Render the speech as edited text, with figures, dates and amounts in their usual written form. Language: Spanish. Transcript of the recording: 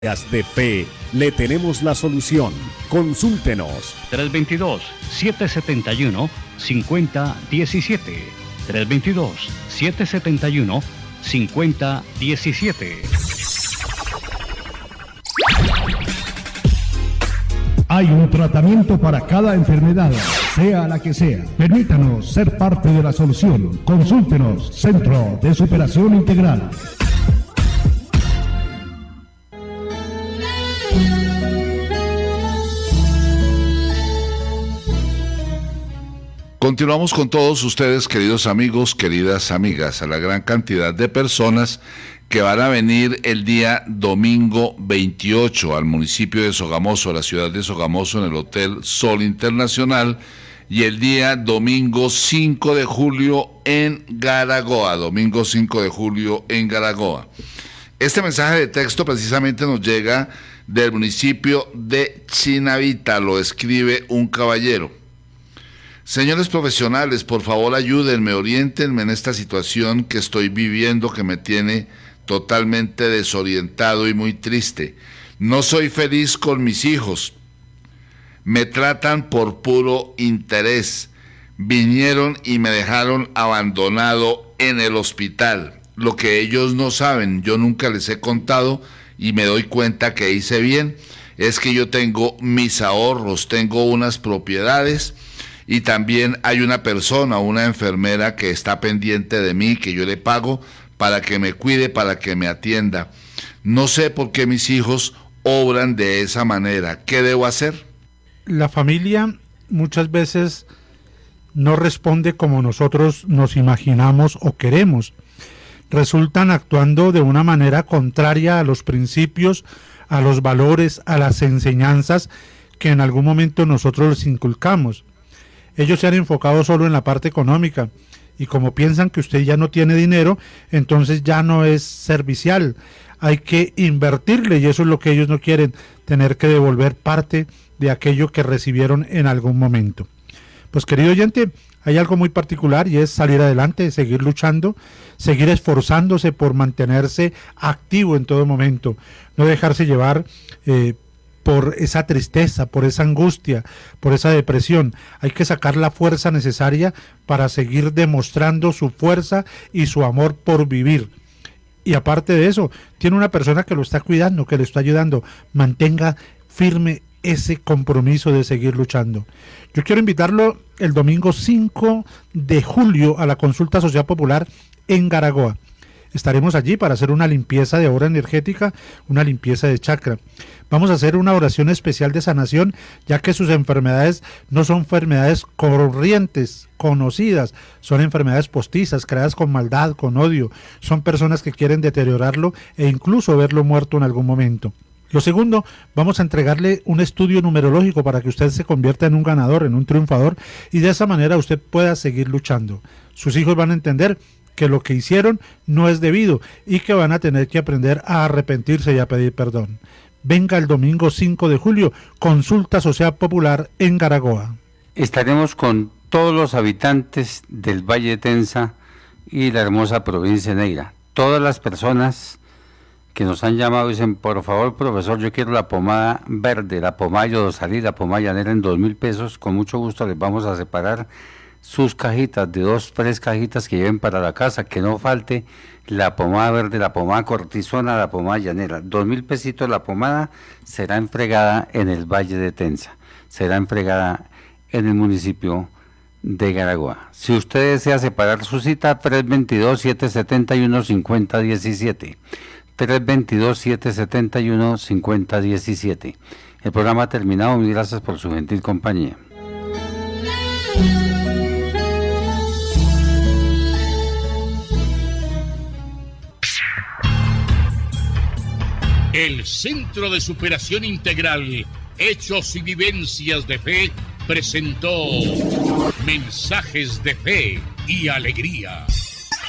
de fe, le tenemos la solución. Consúltenos. 322-771-5017. 322-771-5017. Hay un tratamiento para cada enfermedad, sea la que sea. Permítanos ser parte de la solución. Consúltenos, Centro de Superación Integral. Continuamos con todos ustedes, queridos amigos, queridas amigas, a la gran cantidad de personas que van a venir el día domingo 28 al municipio de Sogamoso, a la ciudad de Sogamoso, en el Hotel Sol Internacional, y el día domingo 5 de julio en Garagoa, domingo 5 de julio en Garagoa. Este mensaje de texto precisamente nos llega del municipio de Chinavita, lo escribe un caballero. Señores profesionales, por favor ayúdenme, oriéntenme en esta situación que estoy viviendo, que me tiene totalmente desorientado y muy triste. No soy feliz con mis hijos. Me tratan por puro interés. Vinieron y me dejaron abandonado en el hospital. Lo que ellos no saben, yo nunca les he contado y me doy cuenta que hice bien, es que yo tengo mis ahorros, tengo unas propiedades. Y también hay una persona, una enfermera que está pendiente de mí, que yo le pago para que me cuide, para que me atienda. No sé por qué mis hijos obran de esa manera. ¿Qué debo hacer? La familia muchas veces no responde como nosotros nos imaginamos o queremos. Resultan actuando de una manera contraria a los principios, a los valores, a las enseñanzas que en algún momento nosotros les inculcamos. Ellos se han enfocado solo en la parte económica y como piensan que usted ya no tiene dinero, entonces ya no es servicial. Hay que invertirle y eso es lo que ellos no quieren, tener que devolver parte de aquello que recibieron en algún momento. Pues querido oyente, hay algo muy particular y es salir adelante, seguir luchando, seguir esforzándose por mantenerse activo en todo momento, no dejarse llevar por esa tristeza, por esa angustia, por esa depresión. Hay que sacar la fuerza necesaria para seguir demostrando su fuerza y su amor por vivir. Y aparte de eso, tiene una persona que lo está cuidando, que le está ayudando. Mantenga firme ese compromiso de seguir luchando. Yo quiero invitarlo el domingo 5 de julio a la consulta social popular en Garagoa. Estaremos allí para hacer una limpieza de aura energética, una limpieza de chakra. Vamos a hacer una oración especial de sanación, ya que sus enfermedades no son enfermedades corrientes, conocidas, son enfermedades postizas, creadas con maldad, con odio. Son personas que quieren deteriorarlo e incluso verlo muerto en algún momento. Lo segundo, vamos a entregarle un estudio numerológico para que usted se convierta en un ganador, en un triunfador, y de esa manera usted pueda seguir luchando. Sus hijos van a entender que lo que hicieron no es debido y que van a tener que aprender a arrepentirse y a pedir perdón. Venga el domingo 5 de julio, consulta social popular en Garagoa. Estaremos con todos los habitantes del Valle de Tenza y la hermosa provincia de Neira. Todas las personas que nos han llamado dicen, por favor, profesor, yo quiero la pomada verde, la pomada Yodosalí, la pomada llanera en 2.000 pesos. Con mucho gusto les vamos a separar sus cajitas, de 2, 3 cajitas que lleven para la casa, que no falte la pomada verde, la pomada cortisona, la pomada llanera. 2.000 pesitos la pomada, será entregada en el Valle de Tenza, será entregada en el municipio de Garagoa. Si usted desea separar su cita, 322-771-5017, 322-771-5017. El programa ha terminado, mil gracias por su gentil compañía. El Centro de Superación Integral, Hechos y Vivencias de Fe, presentó Mensajes de Fe y Alegría.